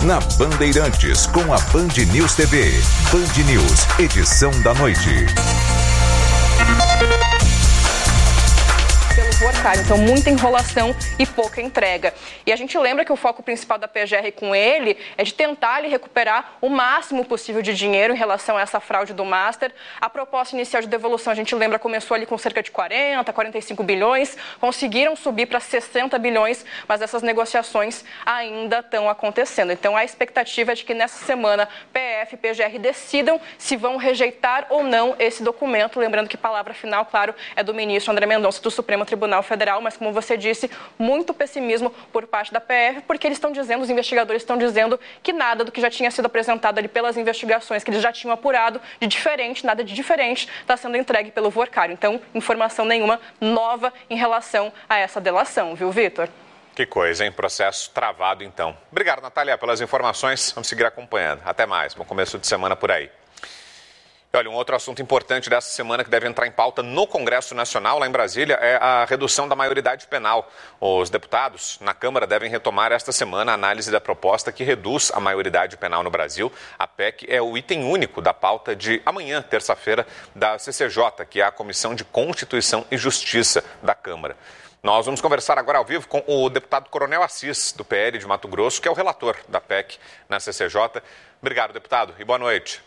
na Bandeirantes, com a Band News TV. Band News, edição da noite. Então, muita enrolação e pouca entrega. E a gente lembra que o foco principal da PGR com ele é de tentar recuperar o máximo possível de dinheiro em relação a essa fraude do Master. A proposta inicial de devolução, a gente lembra, começou ali com cerca de 45 bilhões, conseguiram subir para 60 bilhões, mas essas negociações ainda estão acontecendo. Então, a expectativa é de que nessa semana PF e PGR decidam se vão rejeitar ou não esse documento. Lembrando que a palavra final, claro, é do ministro André Mendonça do Supremo Tribunal Federal, mas como você disse, muito pessimismo por parte da PF, porque eles estão dizendo, os investigadores estão dizendo que nada do que já tinha sido apresentado ali pelas investigações que eles já tinham apurado de diferente, nada de diferente está sendo entregue pelo Workário. Então, informação nenhuma nova em relação a essa delação, viu, Vitor? Que coisa, hein? Processo travado, então. Obrigado, Natália, pelas informações. Vamos seguir acompanhando. Até mais. Bom começo de semana por aí. Olha, um outro assunto importante dessa semana que deve entrar em pauta no Congresso Nacional, lá em Brasília, é a redução da maioridade penal. Os deputados na Câmara devem retomar esta semana a análise da proposta que reduz a maioridade penal no Brasil. A PEC é o item único da pauta de amanhã, terça-feira, da CCJ, que é a Comissão de Constituição e Justiça da Câmara. Nós vamos conversar agora ao vivo com o deputado Coronel Assis, do PL de Mato Grosso, que é o relator da PEC na CCJ. Obrigado, deputado, e boa noite.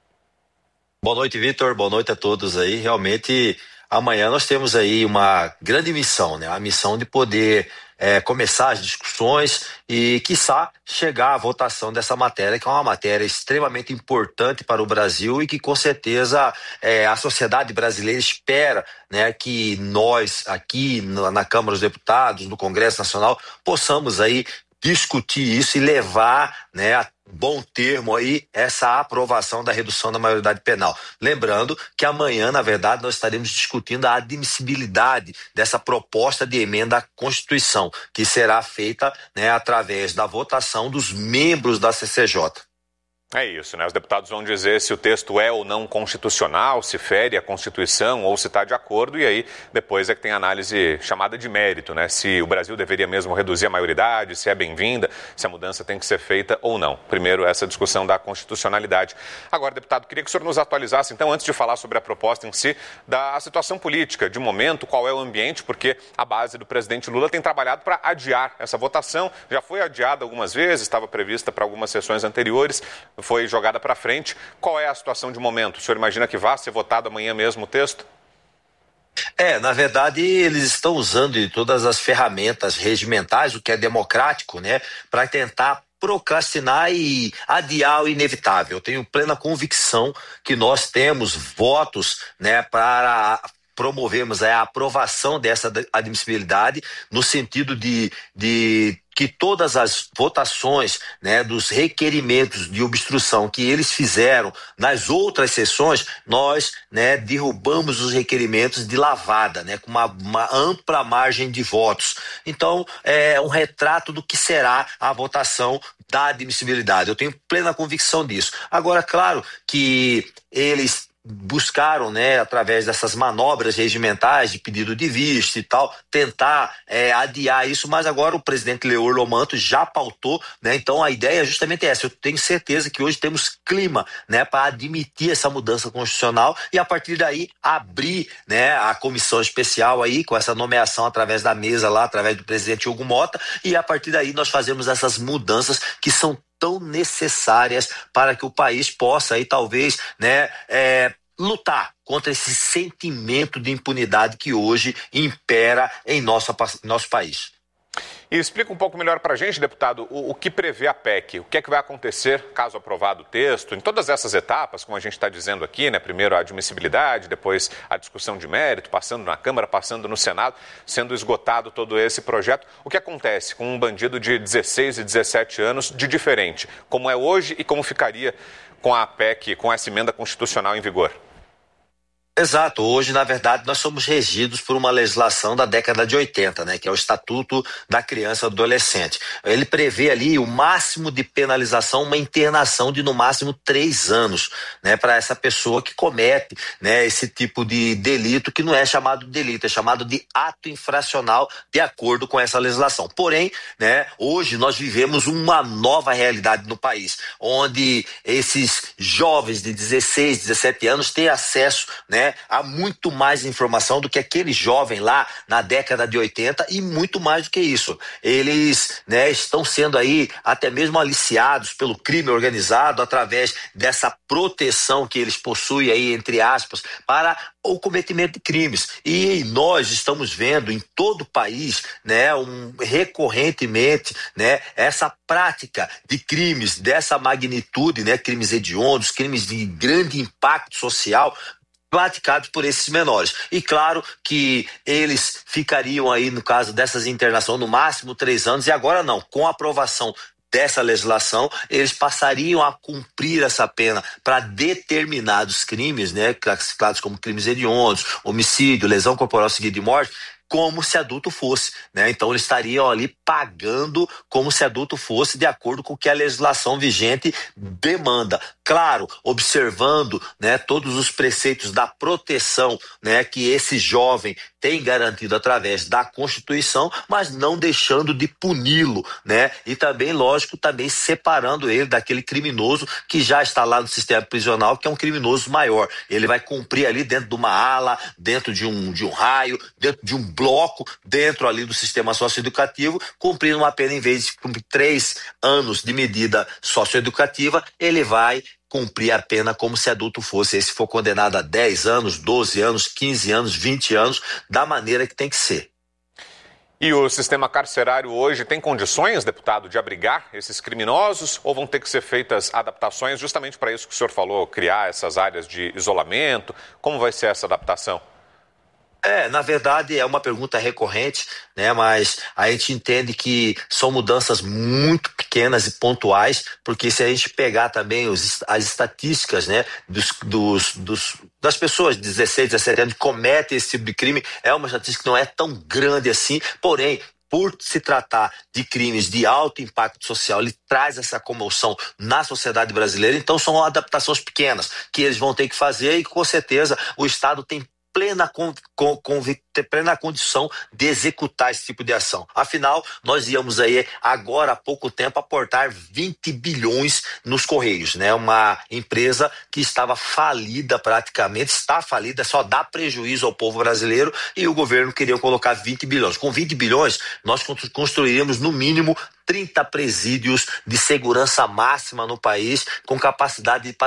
Boa noite, Vitor. Boa noite a todos aí. Realmente, amanhã nós temos aí uma grande missão, né? A missão de poder começar as discussões e, quiçá, chegar à votação dessa matéria, que é uma matéria extremamente importante para o Brasil e que, com certeza, a sociedade brasileira espera, né, que nós, aqui na Câmara dos Deputados, no Congresso Nacional, possamos aí discutir isso e levar, né, a bom termo aí essa aprovação da redução da maioridade penal. Lembrando que amanhã, na verdade, nós estaremos discutindo a admissibilidade dessa proposta de emenda à Constituição, que será feita, né, através da votação dos membros da CCJ. É isso, né? Os deputados vão dizer se o texto é ou não constitucional, se fere a Constituição ou se está de acordo, e aí depois é que tem a análise chamada de mérito, né? Se o Brasil deveria mesmo reduzir a maioridade, se é bem-vinda, se a mudança tem que ser feita ou não. Primeiro, essa discussão da constitucionalidade. Agora, deputado, queria que o senhor nos atualizasse, então, antes de falar sobre a proposta em si, da situação política de momento, qual é o ambiente, porque a base do presidente Lula tem trabalhado para adiar essa votação. Já foi adiada algumas vezes, estava prevista para algumas sessões anteriores, foi jogada para frente. Qual é a situação de momento? O senhor imagina que vá ser votado amanhã mesmo o texto? Na verdade, eles estão usando de todas as ferramentas regimentais, o que é democrático, né, para tentar procrastinar e adiar o inevitável. Eu tenho plena convicção que nós temos votos, né, para promovemos a aprovação dessa admissibilidade no sentido de que todas as votações, né, dos requerimentos de obstrução que eles fizeram nas outras sessões, nós, né, derrubamos os requerimentos de lavada, né, com uma ampla margem de votos. Então, é um retrato do que será a votação da admissibilidade. Eu tenho plena convicção disso. Agora, claro que eles buscaram, né, através dessas manobras regimentais de pedido de vista e tal, tentar adiar isso, mas agora o presidente Leor Lomanto já pautou, né, então a ideia é justamente essa. Eu tenho certeza que hoje temos clima, né, para admitir essa mudança constitucional e a partir daí abrir, né, a comissão especial aí com essa nomeação através da mesa lá, através do presidente Hugo Mota, e a partir daí nós fazemos essas mudanças que são tão necessárias para que o país possa aí talvez, né, lutar contra esse sentimento de impunidade que hoje impera em nosso país. E explica um pouco melhor para a gente, deputado, o que prevê a PEC, o que é que vai acontecer caso aprovado o texto, em todas essas etapas, como a gente está dizendo aqui, né? Primeiro a admissibilidade, depois a discussão de mérito, passando na Câmara, passando no Senado, sendo esgotado todo esse projeto. O que acontece com um bandido de 16 e 17 anos de diferente, como é hoje e como ficaria com a PEC, com essa emenda constitucional em vigor? Exato. Hoje, na verdade, nós somos regidos por uma legislação da década de 80, né, que é o Estatuto da Criança e do Adolescente. Ele prevê ali o máximo de penalização, uma internação de no máximo 3 anos, né, para essa pessoa que comete, né, esse tipo de delito, que não é chamado de delito, é chamado de ato infracional, de acordo com essa legislação. Porém, né, hoje nós vivemos uma nova realidade no país, onde esses jovens de 16, 17 anos têm acesso, né, há muito mais informação do que aquele jovem lá na década de 80 e muito mais do que isso. Eles, né, estão sendo aí até mesmo aliciados pelo crime organizado através dessa proteção que eles possuem aí, entre aspas, para o cometimento de crimes. E nós estamos vendo em todo o país, né, recorrentemente, né, essa prática de crimes dessa magnitude, né, crimes hediondos, crimes de grande impacto social, praticados por esses menores. E claro que eles ficariam aí, no caso dessas internações, no máximo 3 anos, e agora não, com a aprovação dessa legislação, eles passariam a cumprir essa pena para determinados crimes, né, classificados como crimes hediondos, homicídio, lesão corporal seguida de morte, como se adulto fosse, né? Então eles estariam ali pagando como se adulto fosse, de acordo com o que a legislação vigente demanda. Claro, observando, né, todos os preceitos da proteção, né, que esse jovem tem garantido através da Constituição, mas não deixando de puni-lo, né? E também, lógico, também separando ele daquele criminoso que já está lá no sistema prisional, que é um criminoso maior. Ele vai cumprir ali dentro de uma ala, dentro de um raio, dentro de um bloco, dentro ali do sistema socioeducativo, cumprindo uma pena, em vez de cumprir 3 anos de medida socioeducativa, ele vai cumprir a pena como se adulto fosse. E se for condenado a 10 anos, 12 anos, 15 anos, 20 anos, da maneira que tem que ser. E o sistema carcerário hoje tem condições, deputado, de abrigar esses criminosos, ou vão ter que ser feitas adaptações justamente para isso que o senhor falou, criar essas áreas de isolamento? Como vai ser essa adaptação? Na verdade é uma pergunta recorrente, né? Mas a gente entende que são mudanças muito pequenas e pontuais, porque se a gente pegar também as estatísticas, né, das pessoas de 16, 17 anos que cometem esse tipo de crime, é uma estatística que não é tão grande assim, porém, por se tratar de crimes de alto impacto social, ele traz essa comoção na sociedade brasileira, então são adaptações pequenas que eles vão ter que fazer e com certeza o Estado tem plena condição de executar esse tipo de ação. Afinal, nós íamos aí agora há pouco tempo aportar 20 bilhões nos Correios, né? Uma empresa que estava falida praticamente, está falida, só dá prejuízo ao povo brasileiro e o governo queria colocar 20 bilhões. Com 20 bilhões, nós construiríamos no mínimo 30 presídios de segurança máxima no país, com capacidade para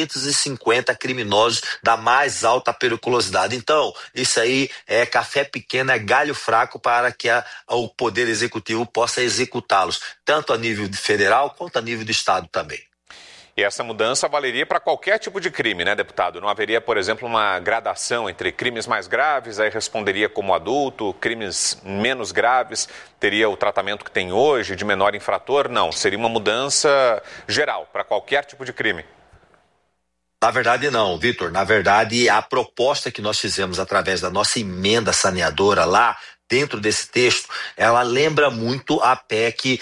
250 criminosos da mais alta periculosidade. Então, isso aí é café pequeno, é galho fraco para que o Poder Executivo possa executá-los, tanto a nível federal quanto a nível do Estado também. E essa mudança valeria para qualquer tipo de crime, né, deputado? Não haveria, por exemplo, uma gradação entre crimes mais graves, aí responderia como adulto, crimes menos graves, teria o tratamento que tem hoje de menor infrator? Não, seria uma mudança geral para qualquer tipo de crime. Na verdade não, Vitor. Na verdade, a proposta que nós fizemos através da nossa emenda saneadora lá, dentro desse texto, ela lembra muito a PEC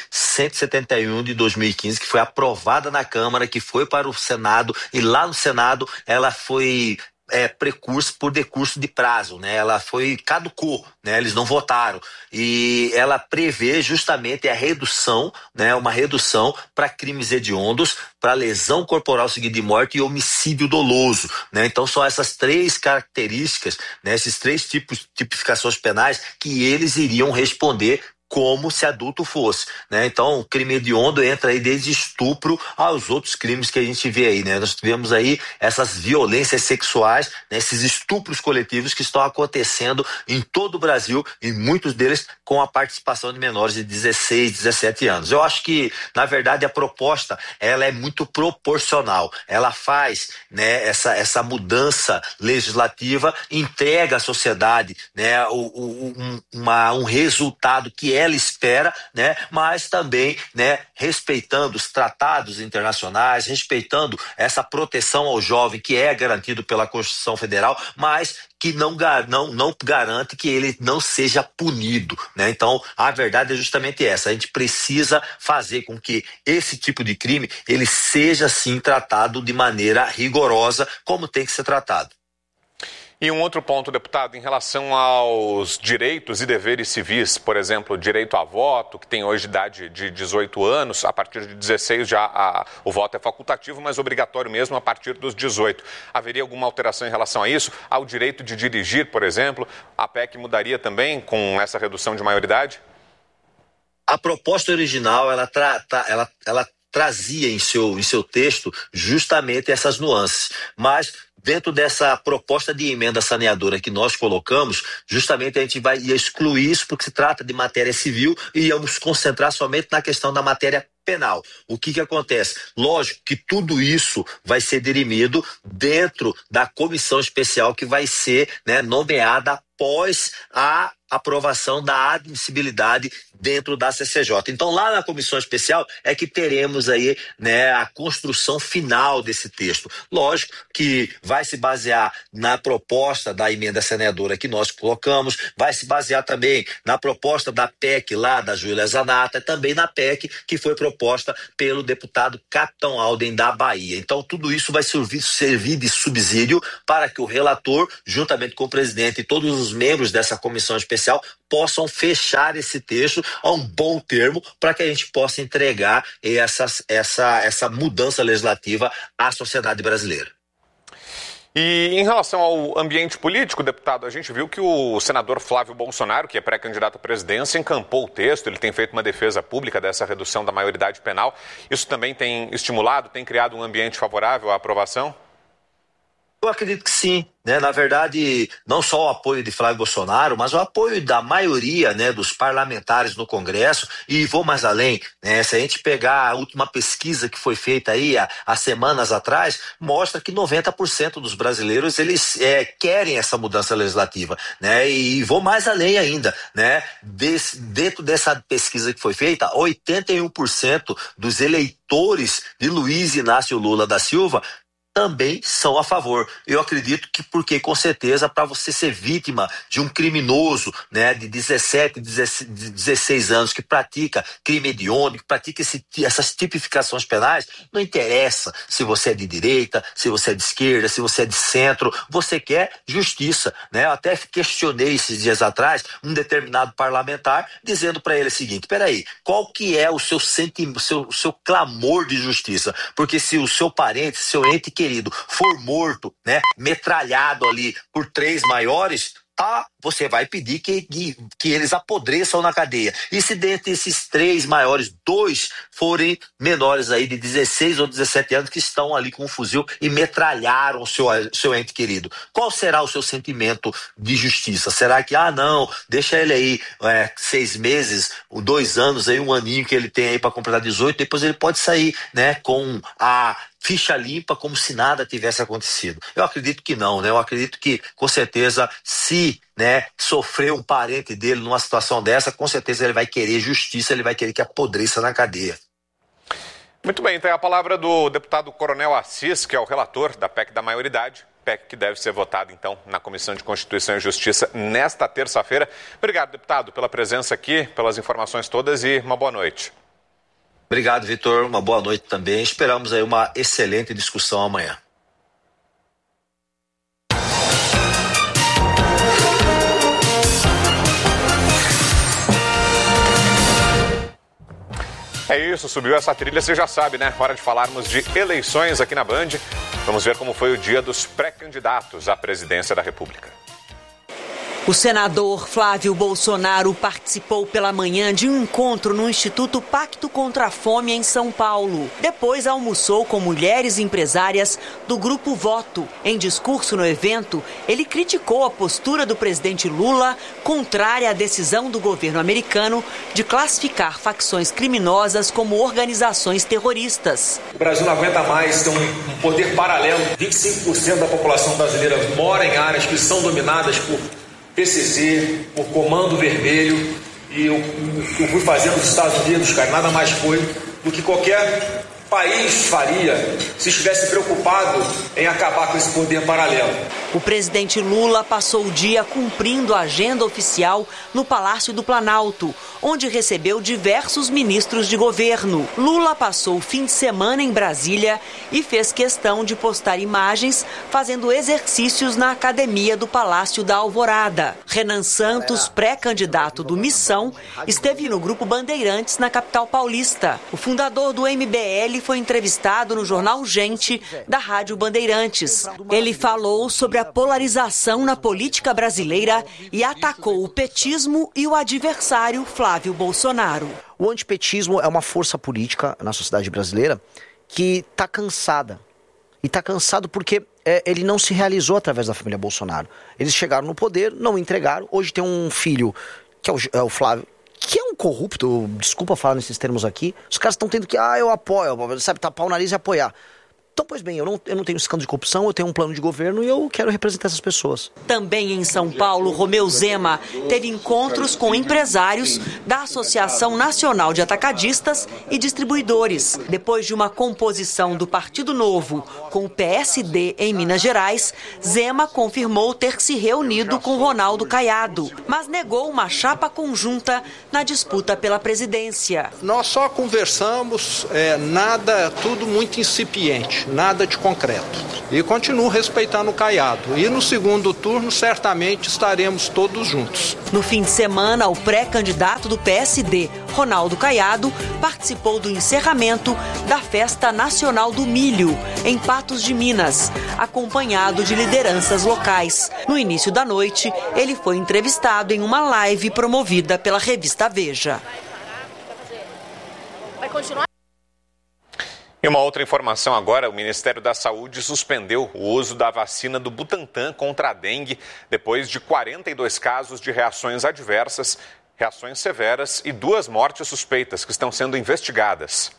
171 de 2015, que foi aprovada na Câmara, que foi para o Senado, e lá no Senado ela foi precurso por decurso de prazo, né? Ela caducou, né? Eles não votaram, e ela prevê justamente a redução, né? Uma redução para crimes hediondos, para lesão corporal seguida de morte e homicídio doloso, né? Então são essas 3 características, né? Esses 3 tipificações penais que eles iriam responder como se adulto fosse, né? Então, o crime hediondo entra aí desde estupro aos outros crimes que a gente vê aí, né? Nós tivemos aí essas violências sexuais, né? Esses estupros coletivos que estão acontecendo em todo o Brasil, e muitos deles com a participação de menores de 16, 17 anos. Eu acho que, na verdade, a proposta, ela é muito proporcional. Ela faz, né, essa mudança legislativa, entrega à sociedade, né, um resultado que é ela espera, né? Mas também, né, respeitando os tratados internacionais, respeitando essa proteção ao jovem que é garantido pela Constituição Federal, mas que não garante que ele não seja punido, né? Então, a verdade é justamente essa. A gente precisa fazer com que esse tipo de crime ele seja, sim, tratado de maneira rigorosa, como tem que ser tratado. E um outro ponto, deputado, em relação aos direitos e deveres civis, por exemplo, direito a voto, que tem hoje idade de 18 anos, a partir de 16 já o voto é facultativo, mas obrigatório mesmo a partir dos 18. Haveria alguma alteração em relação a isso? Ao direito de dirigir, por exemplo, a PEC mudaria também com essa redução de maioridade? A proposta original, ela trazia em seu texto justamente essas nuances, mas dentro dessa proposta de emenda saneadora que nós colocamos, justamente a gente ia excluir isso porque se trata de matéria civil e íamos concentrar somente na questão da matéria penal. O que acontece? Lógico que tudo isso vai ser dirimido dentro da comissão especial que vai ser, né, nomeada após a aprovação da admissibilidade dentro da CCJ. Então, lá na comissão especial é que teremos aí, né, a construção final desse texto. Lógico que vai se basear na proposta da emenda saneadora que nós colocamos, vai se basear também na proposta da PEC lá da Júlia Zanata, também na PEC que foi proposta pelo deputado Capitão Alden da Bahia. Então, tudo isso vai servir de subsídio para que o relator, juntamente com o presidente e todos os membros dessa comissão especial, possam fechar esse texto a um bom termo para que a gente possa entregar essa mudança legislativa à sociedade brasileira. E em relação ao ambiente político, deputado, a gente viu que o senador Flávio Bolsonaro, que é pré-candidato à presidência, encampou o texto, ele tem feito uma defesa pública dessa redução da maioridade penal. Isso também tem estimulado, tem criado um ambiente favorável à aprovação? Eu acredito que sim, né? Na verdade, não só o apoio de Flávio Bolsonaro, mas o apoio da maioria, né, dos parlamentares no Congresso, e vou mais além, né? Se a gente pegar a última pesquisa que foi feita aí há semanas atrás, mostra que 90% dos brasileiros, eles querem essa mudança legislativa, né? E vou mais além ainda, né? Dentro dessa pesquisa que foi feita, 81% dos eleitores de Luiz Inácio Lula da Silva também são a favor. Eu acredito que porque, com certeza, para você ser vítima de um criminoso, né, de 17, 16 anos que pratica crime hediondo, que pratica essas tipificações penais, não interessa se você é de direita, se você é de esquerda, se você é de centro, você quer justiça, né? Eu até questionei esses dias atrás um determinado parlamentar dizendo para ele o seguinte: peraí, qual que é o seu sentimento, o seu clamor de justiça? Porque se o seu parente, seu ente querido for morto, né, metralhado ali por 3 maiores, você vai pedir que eles apodreçam na cadeia. E se dentre esses 3 maiores, 2 forem menores aí de 16 ou 17 anos que estão ali com um fuzil e metralharam o seu ente querido, qual será o seu sentimento de justiça? Será que, não, deixa ele aí 6 meses, 2 anos, aí, 1 aninho que ele tem aí para completar 18, depois ele pode sair, né, com a ficha limpa, como se nada tivesse acontecido? Eu acredito que não, né? Eu acredito que, com certeza, se, né, sofrer um parente dele numa situação dessa, com certeza ele vai querer justiça, ele vai querer que apodreça na cadeia. Muito bem, então é a palavra do deputado Coronel Assis, que é o relator da PEC da maioridade, PEC que deve ser votada, então, na Comissão de Constituição e Justiça nesta terça-feira. Obrigado, deputado, pela presença aqui, pelas informações todas e uma boa noite. Obrigado, Vitor. Uma boa noite também. Esperamos aí uma excelente discussão amanhã. É isso, subiu essa trilha, você já sabe, né? Hora de falarmos de eleições aqui na Band. Vamos ver como foi o dia dos pré-candidatos à presidência da República. O senador Flávio Bolsonaro participou pela manhã de um encontro no Instituto Pacto contra a Fome em São Paulo. Depois almoçou com mulheres empresárias do Grupo Voto. Em discurso no evento, ele criticou a postura do presidente Lula contrária à decisão do governo americano de classificar facções criminosas como organizações terroristas. O Brasil não aguenta mais ter um poder paralelo. 25% da população brasileira mora em áreas que são dominadas por PCC, por Comando Vermelho, E eu fui fazer nos Estados Unidos, cara, nada mais foi do que qualquer país faria se estivesse preocupado em acabar com esse poder paralelo. O presidente Lula passou o dia cumprindo a agenda oficial no Palácio do Planalto, onde recebeu diversos ministros de governo. Lula passou o fim de semana em Brasília e fez questão de postar imagens fazendo exercícios na academia do Palácio da Alvorada. Renan Santos, pré-candidato do Missão, esteve no Grupo Bandeirantes na capital paulista. O fundador do MBL foi entrevistado no jornal Gente, da Rádio Bandeirantes. Ele falou sobre a polarização na política brasileira e atacou o petismo e o adversário Flávio Bolsonaro. O antipetismo é uma força política na sociedade brasileira que está cansada. E está cansado porque ele não se realizou através da família Bolsonaro. Eles chegaram no poder, não entregaram. Hoje tem um filho, que é o Flávio, que é um corrupto, desculpa falar nesses termos aqui. Os caras estão tendo que, eu apoio, sabe, tapar o nariz e apoiar. Então, pois bem, eu não tenho escândalo de corrupção, eu tenho um plano de governo e eu quero representar essas pessoas. Também em São Paulo, Romeu Zema teve encontros com empresários da Associação Nacional de Atacadistas e Distribuidores. Depois de uma composição do Partido Novo com o PSD em Minas Gerais, Zema confirmou ter se reunido com Ronaldo Caiado, mas negou uma chapa conjunta na disputa pela presidência. Nós só conversamos, tudo muito incipiente. Nada de concreto. E continuo respeitando o Caiado. E no segundo turno, certamente, estaremos todos juntos. No fim de semana, o pré-candidato do PSD, Ronaldo Caiado, participou do encerramento da Festa Nacional do Milho, em Patos de Minas, acompanhado de lideranças locais. No início da noite, ele foi entrevistado em uma live promovida pela revista Veja. Vai continuar? E uma outra informação agora, o Ministério da Saúde suspendeu o uso da vacina do Butantan contra a dengue depois de 42 casos de reações adversas, reações severas e 2 mortes suspeitas que estão sendo investigadas.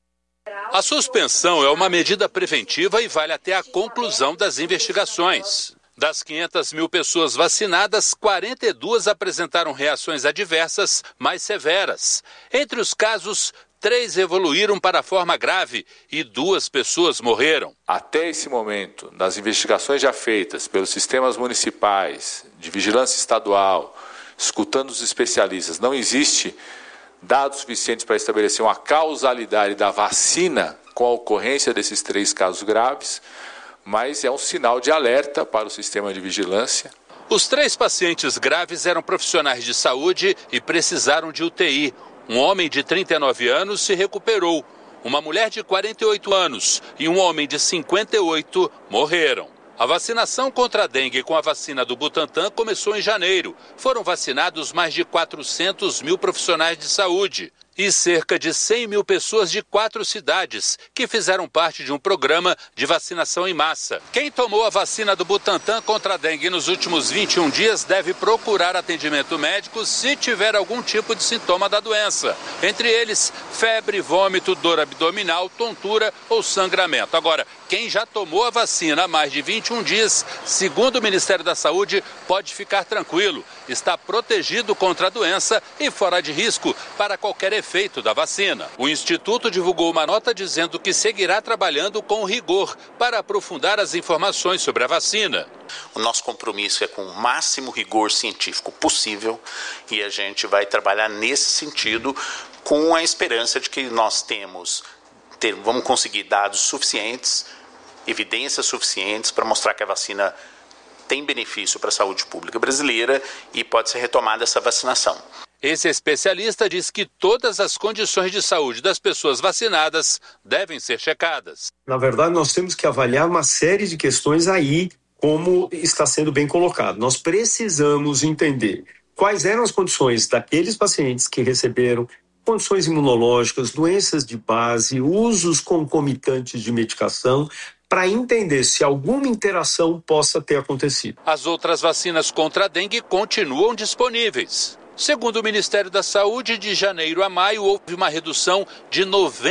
A suspensão é uma medida preventiva e vale até a conclusão das investigações. Das 500 mil pessoas vacinadas, 42 apresentaram reações adversas mais severas. Entre os casos, 3 evoluíram para a forma grave e 2 pessoas morreram. Até esse momento, nas investigações já feitas pelos sistemas municipais, de vigilância estadual, escutando os especialistas, não existe dados suficientes para estabelecer uma causalidade da vacina com a ocorrência desses 3 casos graves, mas é um sinal de alerta para o sistema de vigilância. Os 3 pacientes graves eram profissionais de saúde e precisaram de UTI. Um homem de 39 anos se recuperou. Uma mulher de 48 anos e um homem de 58 morreram. A vacinação contra a dengue com a vacina do Butantan começou em janeiro. Foram vacinados mais de 400 mil profissionais de saúde e cerca de 100 mil pessoas de 4 cidades que fizeram parte de um programa de vacinação em massa. Quem tomou a vacina do Butantan contra a dengue nos últimos 21 dias deve procurar atendimento médico se tiver algum tipo de sintoma da doença. Entre eles, febre, vômito, dor abdominal, tontura ou sangramento. Agora, quem já tomou a vacina há mais de 21 dias, segundo o Ministério da Saúde, pode ficar tranquilo. Está protegido contra a doença e fora de risco para qualquer efeito da vacina. O Instituto divulgou uma nota dizendo que seguirá trabalhando com rigor para aprofundar as informações sobre a vacina. O nosso compromisso é com o máximo rigor científico possível e a gente vai trabalhar nesse sentido com a esperança de que nós vamos conseguir dados suficientes, evidências suficientes para mostrar que a vacina tem benefício para a saúde pública brasileira e pode ser retomada essa vacinação. Esse especialista diz que todas as condições de saúde das pessoas vacinadas devem ser checadas. Na verdade, nós temos que avaliar uma série de questões aí, como está sendo bem colocado. Nós precisamos entender quais eram as condições daqueles pacientes que receberam condições imunológicas, doenças de base, usos concomitantes de medicação, para entender se alguma interação possa ter acontecido. As outras vacinas contra a dengue continuam disponíveis. Segundo o Ministério da Saúde, de janeiro a maio houve uma redução de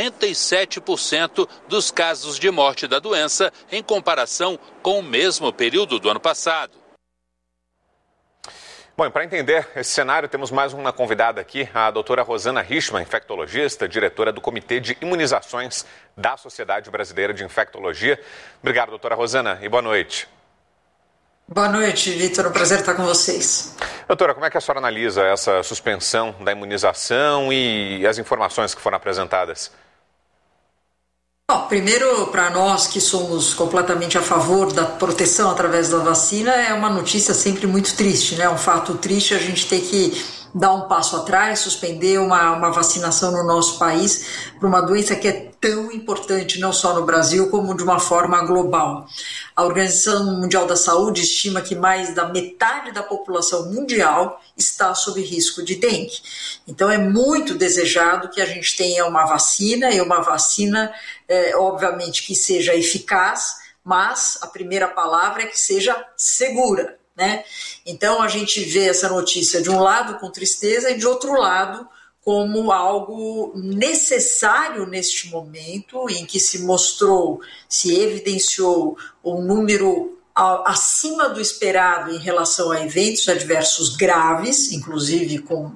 97% dos casos de morte da doença em comparação com o mesmo período do ano passado. Bom, e para entender esse cenário, temos mais uma convidada aqui, a doutora Rosana Richman, infectologista, diretora do Comitê de Imunizações da Sociedade Brasileira de Infectologia. Obrigado, doutora Rosana, e boa noite. Boa noite, Vitor. É um prazer estar com vocês. Doutora, como é que a senhora analisa essa suspensão da imunização e as informações que foram apresentadas? Bom, primeiro, para nós que somos completamente a favor da proteção através da vacina, é uma notícia sempre muito triste, né? Um fato triste a gente ter que dar um passo atrás, suspender uma vacinação no nosso país para uma doença que é tão importante, não só no Brasil, como de uma forma global. A Organização Mundial da Saúde estima que mais da metade da população mundial está sob risco de dengue. Então, é muito desejado que a gente tenha uma vacina, e uma vacina, obviamente, que seja eficaz, mas a primeira palavra é que seja segura, né? Então, a gente vê essa notícia de um lado com tristeza e de outro lado como algo necessário neste momento em que se mostrou, se evidenciou um número acima do esperado em relação a eventos adversos graves, inclusive com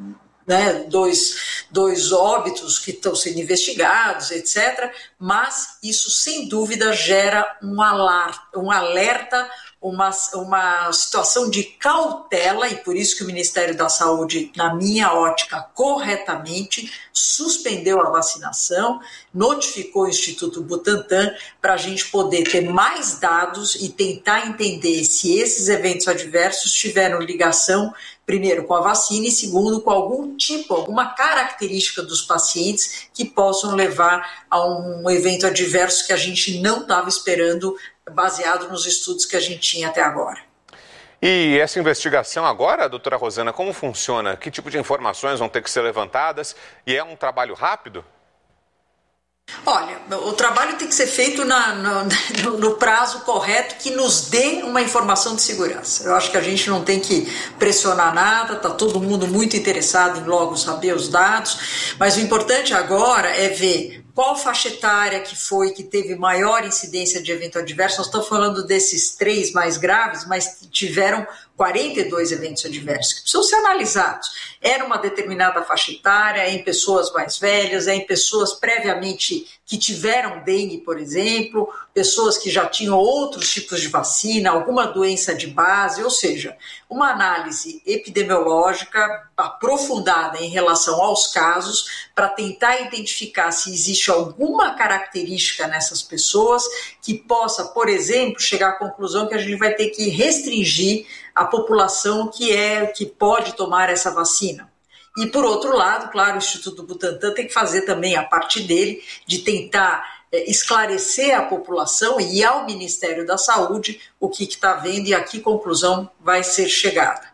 dois óbitos que estão sendo investigados, etc. Mas isso, sem dúvida, gera um alerta, uma situação de cautela, e por isso que o Ministério da Saúde, na minha ótica, corretamente suspendeu a vacinação, notificou o Instituto Butantan para a gente poder ter mais dados e tentar entender se esses eventos adversos tiveram ligação, primeiro, com a vacina e, segundo, com alguma característica dos pacientes que possam levar a um evento adverso que a gente não estava esperando, baseado nos estudos que a gente tinha até agora. E essa investigação agora, doutora Rosana, como funciona? Que tipo de informações vão ter que ser levantadas? E é um trabalho rápido? Olha, o trabalho tem que ser feito no prazo correto que nos dê uma informação de segurança. Eu acho que a gente não tem que pressionar nada, está todo mundo muito interessado em logo saber os dados, mas o importante agora é ver qual faixa etária que teve maior incidência de evento adverso. Nós estamos falando desses 3 mais graves, mas tiveram 42 eventos adversos que precisam ser analisados. Era uma determinada faixa etária, é em pessoas mais velhas, é em pessoas previamente que tiveram dengue, por exemplo, pessoas que já tinham outros tipos de vacina, alguma doença de base, ou seja, uma análise epidemiológica aprofundada em relação aos casos para tentar identificar se existe alguma característica nessas pessoas que possa, por exemplo, chegar à conclusão que a gente vai ter que restringir a população que pode tomar essa vacina. E, por outro lado, claro, o Instituto Butantan tem que fazer também a parte dele de tentar esclarecer a população e ao Ministério da Saúde o que está vendo e a que conclusão vai ser chegada.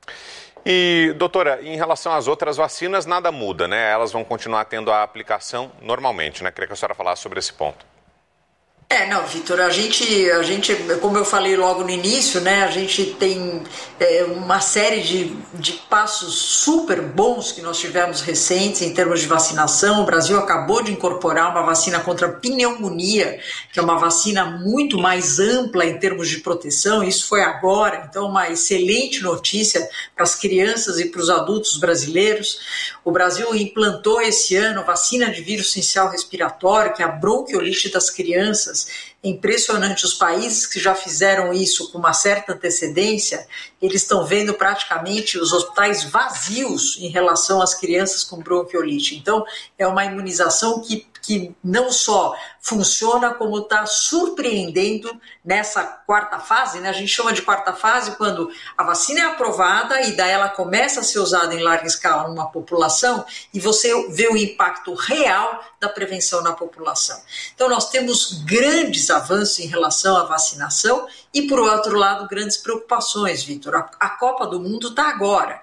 E, doutora, em relação às outras vacinas, nada muda, né? Elas vão continuar tendo a aplicação normalmente, né? Queria que a senhora falasse sobre esse ponto. Não, Vitor, a gente, como eu falei logo no início, né, a gente tem uma série de passos super bons que nós tivemos recentes em termos de vacinação. O Brasil acabou de incorporar uma vacina contra a pneumonia, que é uma vacina muito mais ampla em termos de proteção. Isso foi agora, então uma excelente notícia para as crianças e para os adultos brasileiros. O Brasil implantou esse ano vacina de vírus sincicial respiratório, que é a bronquiolite das crianças. É impressionante, os países que já fizeram isso com uma certa antecedência, eles estão vendo praticamente os hospitais vazios em relação às crianças com bronquiolite. Então, é uma imunização que não só funciona, como está surpreendendo nessa quarta fase, né? A gente chama de quarta fase quando a vacina é aprovada e daí ela começa a ser usada em larga escala numa população e você vê o impacto real da prevenção na população. Então, nós temos grandes avanços em relação à vacinação e, por outro lado, grandes preocupações, Vitor. A Copa do Mundo está agora.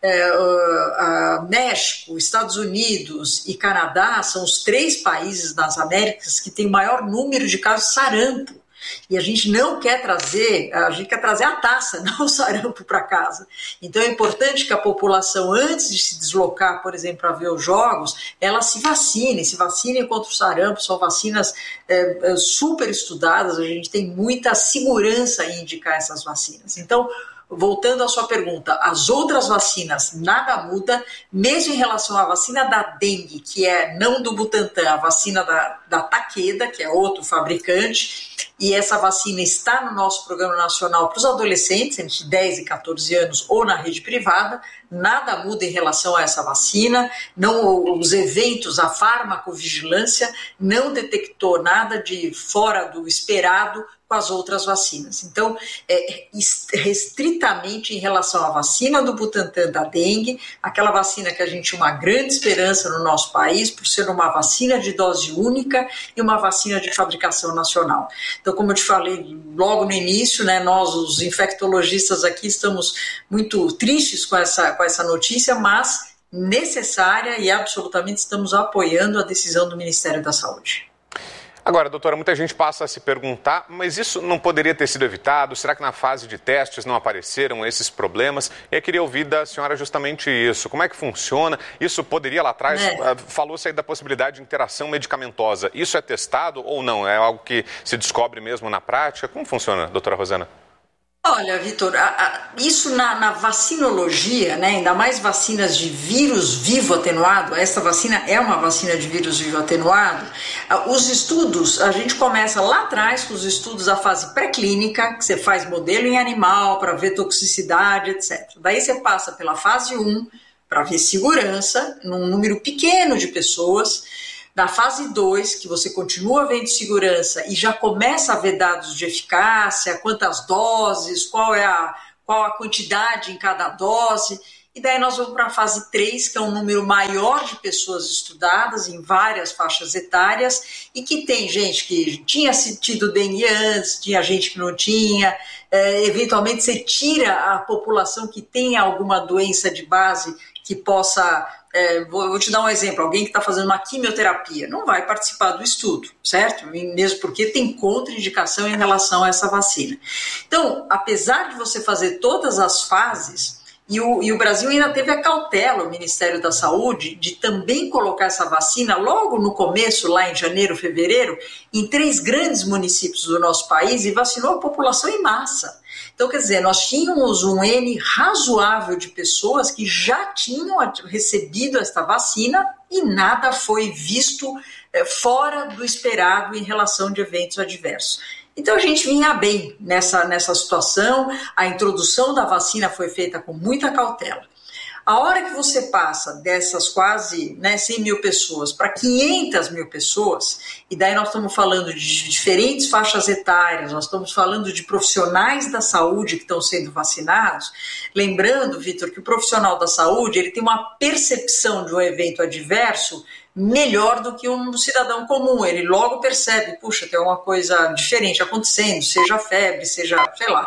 México, Estados Unidos e Canadá são os 3 países nas Américas que têm o maior número de casos de sarampo. E a gente não quer trazer, a gente quer trazer a taça, não o sarampo para casa. Então é importante que a população, antes de se deslocar, por exemplo, para ver os jogos, ela se vacine contra o sarampo. São vacinas super estudadas, a gente tem muita segurança em indicar essas vacinas. Então, voltando à sua pergunta, as outras vacinas nada muda, mesmo em relação à vacina da dengue, que é não do Butantan, a vacina da Takeda, que é outro fabricante, e essa vacina está no nosso Programa Nacional para os adolescentes, entre 10 e 14 anos, ou na rede privada. Nada muda em relação a essa vacina, os eventos, a farmacovigilância não detectou nada de fora do esperado com as outras vacinas. Então, restritamente em relação à vacina do Butantan da dengue, aquela vacina que a gente tinha uma grande esperança no nosso país, por ser uma vacina de dose única e uma vacina de fabricação nacional. Então, como eu te falei logo no início, né, nós, os infectologistas aqui, estamos muito tristes com essa notícia, mas necessária e absolutamente estamos apoiando a decisão do Ministério da Saúde. Agora, doutora, muita gente passa a se perguntar, mas isso não poderia ter sido evitado? Será que na fase de testes não apareceram esses problemas? E eu queria ouvir da senhora justamente isso. Como é que funciona? Isso poderia lá atrás, falou-se aí da possibilidade de interação medicamentosa. Isso é testado ou não? É algo que se descobre mesmo na prática? Como funciona, doutora Rosana? Olha, Vitor, isso na vacinologia, né, ainda mais vacinas de vírus vivo atenuado, essa vacina é uma vacina de vírus vivo atenuado, os estudos, a gente começa lá atrás com os estudos da fase pré-clínica, que você faz modelo em animal para ver toxicidade, etc. Daí você passa pela fase 1 para ver segurança num número pequeno de pessoas. Na fase 2, que você continua vendo segurança e já começa a ver dados de eficácia, quantas doses, qual a quantidade em cada dose. E daí nós vamos para a fase 3, que é um número maior de pessoas estudadas em várias faixas etárias e que tem gente que tinha tido dengue antes, tinha gente que não tinha. Eventualmente você tira a população que tem alguma doença de base que possa... vou te dar um exemplo, alguém que está fazendo uma quimioterapia não vai participar do estudo, certo? Mesmo porque tem contraindicação em relação a essa vacina. Então, apesar de você fazer todas as fases, e o Brasil ainda teve a cautela, o Ministério da Saúde, de também colocar essa vacina logo no começo, lá em janeiro, fevereiro, em 3 grandes municípios do nosso país e vacinou a população em massa. Então, quer dizer, nós tínhamos um N razoável de pessoas que já tinham recebido esta vacina e nada foi visto fora do esperado em relação de eventos adversos. Então, a gente vinha bem nessa situação, a introdução da vacina foi feita com muita cautela. A hora que você passa dessas quase 100 mil pessoas para 500 mil pessoas, e daí nós estamos falando de diferentes faixas etárias, nós estamos falando de profissionais da saúde que estão sendo vacinados, lembrando, Vitor, que o profissional da saúde ele tem uma percepção de um evento adverso melhor do que um cidadão comum. Ele logo percebe, puxa, tem alguma coisa diferente acontecendo, seja febre, seja, sei lá,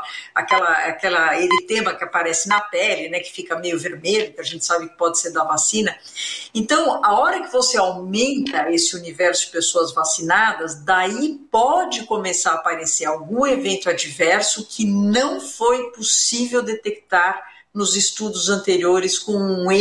aquela eritema que aparece na pele, né, que fica meio vermelho, que a gente sabe que pode ser da vacina. Então, a hora que você aumenta esse universo de pessoas vacinadas, daí pode começar a aparecer algum evento adverso que não foi possível detectar nos estudos anteriores com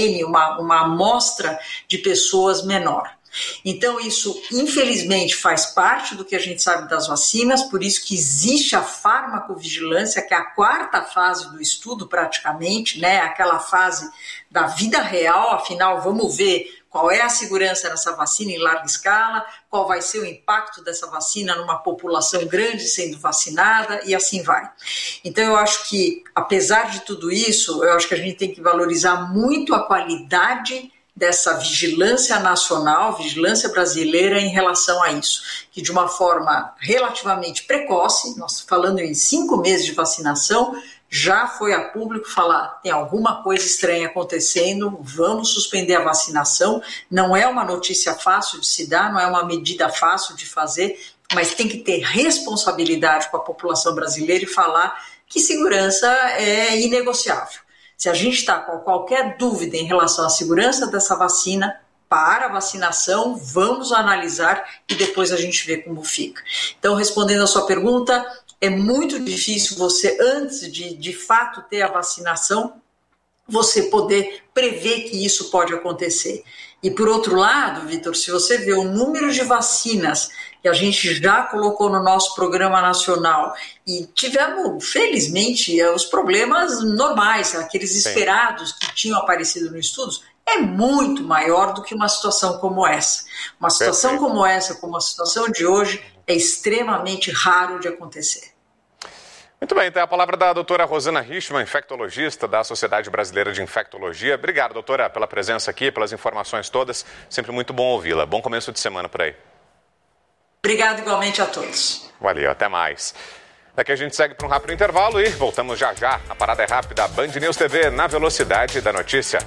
uma amostra de pessoas menor. Então, isso, infelizmente, faz parte do que a gente sabe das vacinas, por isso que existe a farmacovigilância, que é a 4ª fase do estudo, praticamente, né? Aquela fase da vida real, afinal, vamos ver qual é a segurança dessa vacina em larga escala, qual vai ser o impacto dessa vacina numa população grande sendo vacinada e assim vai. Então eu acho que, apesar de tudo isso, eu acho que a gente tem que valorizar muito a qualidade dessa vigilância nacional, vigilância brasileira em relação a isso, que de uma forma relativamente precoce, nós falando em 5 meses de vacinação, já foi a público falar, tem alguma coisa estranha acontecendo, vamos suspender a vacinação. Não é uma notícia fácil de se dar, não é uma medida fácil de fazer, mas tem que ter responsabilidade com a população brasileira e falar que segurança é inegociável. Se a gente está com qualquer dúvida em relação à segurança dessa vacina, para a vacinação, vamos analisar e depois a gente vê como fica. Então, respondendo a sua pergunta, é muito difícil você, antes de fato ter a vacinação, você poder prever que isso pode acontecer. E por outro lado, Vitor, se você vê o número de vacinas que a gente já colocou no nosso programa nacional e tivemos, felizmente, os problemas normais, aqueles esperados que tinham aparecido nos estudos, é muito maior do que uma situação como essa. Uma situação como essa, como a situação de hoje, é extremamente raro de acontecer. Muito bem, tem a palavra da doutora Rosana Richman, infectologista da Sociedade Brasileira de Infectologia. Obrigado, doutora, pela presença aqui, pelas informações todas. Sempre muito bom ouvi-la. Bom começo de semana por aí. Obrigado igualmente a todos. Valeu, até mais. Daqui a gente segue para um rápido intervalo e voltamos já já. A parada é rápida, Band News TV, na velocidade da notícia.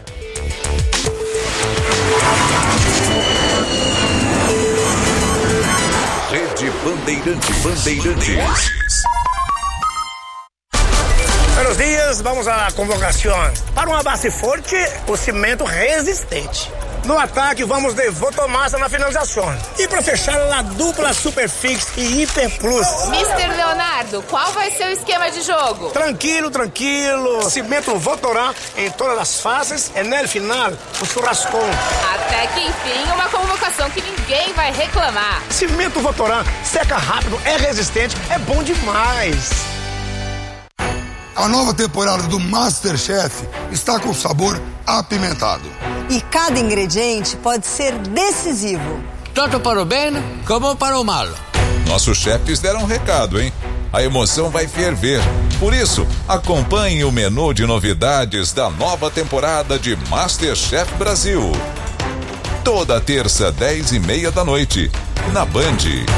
Rede Bandeirantes. Buenos dias, vamos à convocação. Para uma base forte, o cimento resistente. No ataque, vamos de Votomassa na finalização. E para fechar, a dupla Superfix e Hiper Plus. Mr. Leonardo, qual vai ser o esquema de jogo? Tranquilo. Cimento Votorá em todas as fases e no final, o churrascão. Até que enfim, uma convocação que ninguém vai reclamar. Cimento Votorá seca rápido, é resistente, é bom demais. A nova temporada do MasterChef está com sabor apimentado. E cada ingrediente pode ser decisivo. Tanto para o bem como para o mal. Nossos chefes deram um recado, hein? A emoção vai ferver. Por isso, acompanhe o menu de novidades da nova temporada de MasterChef Brasil. Toda terça, 10h30 da noite, na Band.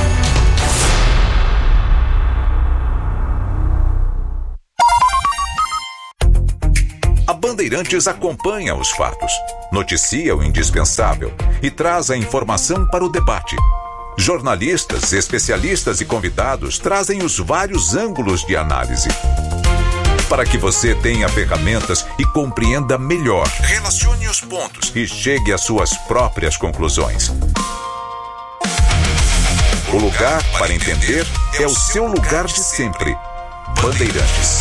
A Bandeirantes acompanha os fatos, noticia o indispensável e traz a informação para o debate. Jornalistas, especialistas e convidados trazem os vários ângulos de análise. Para que você tenha ferramentas e compreenda melhor, relacione os pontos e chegue às suas próprias conclusões. O lugar para entender é o seu lugar de sempre. Bandeirantes.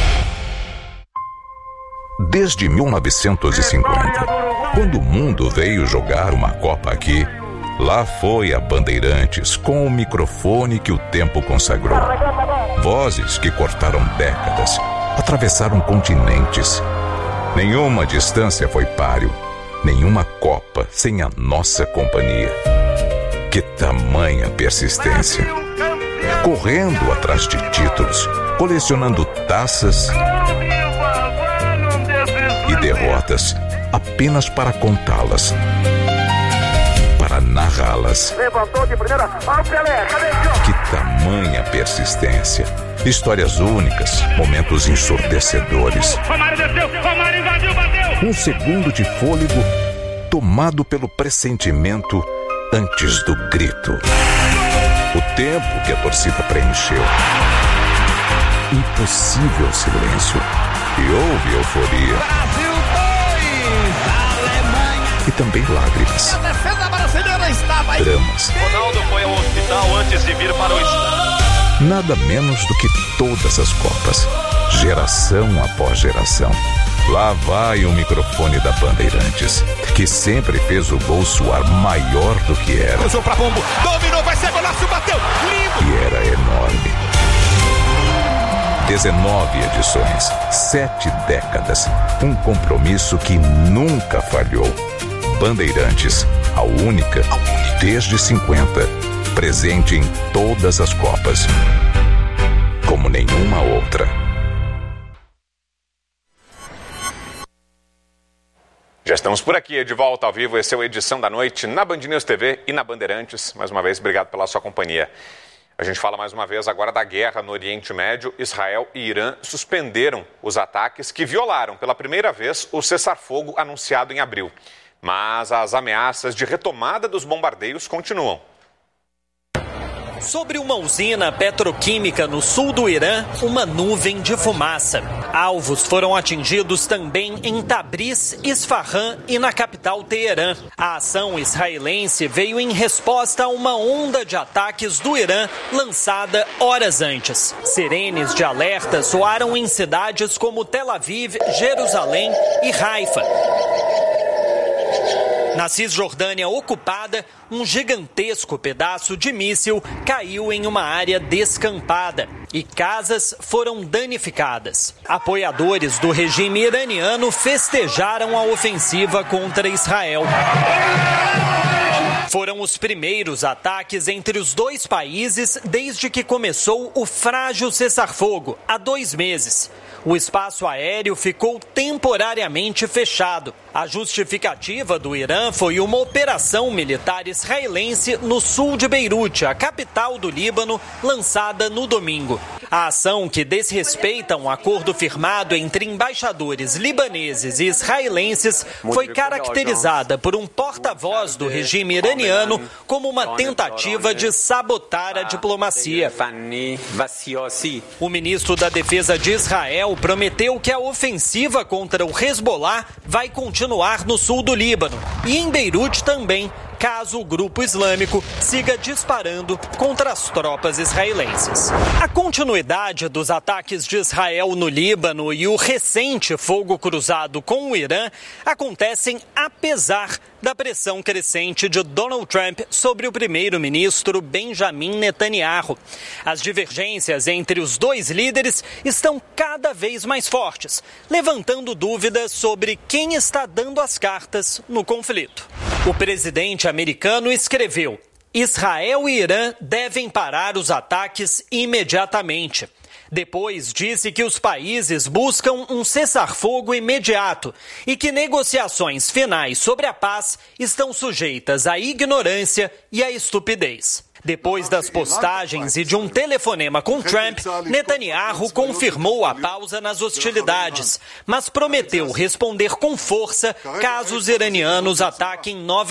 Desde 1950, quando o mundo veio jogar uma Copa aqui, lá foi a Bandeirantes com o microfone que o tempo consagrou. Vozes que cortaram décadas, atravessaram continentes. Nenhuma distância foi páreo, nenhuma Copa sem a nossa companhia. Que tamanha persistência! Correndo atrás de títulos, colecionando taças e derrotas apenas para contá-las, para narrá-las. Levantou de primeira, ó o Pelé, cadê o Que tamanha persistência! Histórias únicas, momentos ensurdecedores. Romário desceu, Romário invadiu, bateu! Um segundo de fôlego tomado pelo pressentimento antes do grito. O tempo que a torcida preencheu. Impossível silêncio. E houve euforia. Brasil 2, Alemanha. E também lágrimas. A defesa brasileira estava aí. Dramas. Ronaldo foi ao hospital antes de vir para o estádio. Nada menos do que todas as Copas. Geração após geração. Lá vai o microfone da Bandeirantes, que sempre fez o gol soar maior do que era. Cruzou pra Pombo, dominou, vai ser golaço, bateu, lindo! E era enorme. 19 edições, 7 décadas, um compromisso que nunca falhou. Bandeirantes, a única, desde 50, presente em todas as Copas, como nenhuma outra. Já estamos por aqui, de volta ao vivo. Esse é o Edição da Noite na Band News TV e na Bandeirantes. Mais uma vez, obrigado pela sua companhia. A gente fala mais uma vez agora da guerra no Oriente Médio. Israel e Irã suspenderam os ataques que violaram pela primeira vez o cessar-fogo anunciado em abril. Mas as ameaças de retomada dos bombardeios continuam. Sobre uma usina petroquímica no sul do Irã, uma nuvem de fumaça. Alvos foram atingidos também em Tabriz, Isfahan e na capital Teherã. A ação israelense veio em resposta a uma onda de ataques do Irã lançada horas antes. Sirenes de alerta soaram em cidades como Tel Aviv, Jerusalém e Haifa. Na Cisjordânia ocupada, um gigantesco pedaço de míssil caiu em uma área descampada e casas foram danificadas. Apoiadores do regime iraniano festejaram a ofensiva contra Israel. Foram os primeiros ataques entre os dois países desde que começou o frágil cessar-fogo, há 2 meses. O espaço aéreo ficou temporariamente fechado. A justificativa do Irã foi uma operação militar israelense no sul de Beirute, a capital do Líbano, lançada no domingo. A ação, que desrespeita um acordo firmado entre embaixadores libaneses e israelenses, foi caracterizada por um porta-voz do regime iraniano como uma tentativa de sabotar a diplomacia. O ministro da Defesa de Israel prometeu que a ofensiva contra o Hezbollah vai continuar no sul do Líbano e em Beirute também, caso o grupo islâmico siga disparando contra as tropas israelenses. A continuidade dos ataques de Israel no Líbano e o recente fogo cruzado com o Irã acontecem apesar da pressão crescente de Donald Trump sobre o primeiro-ministro Benjamin Netanyahu. As divergências entre os dois líderes estão cada vez mais fortes, levantando dúvidas sobre quem está dando as cartas no conflito. O presidente americano escreveu: Israel e Irã devem parar os ataques imediatamente. Depois disse que os países buscam um cessar-fogo imediato e que negociações finais sobre a paz estão sujeitas à ignorância e à estupidez. Depois das postagens e de um telefonema com Trump, Netanyahu confirmou a pausa nas hostilidades, mas prometeu responder com força caso os iranianos ataquem novamente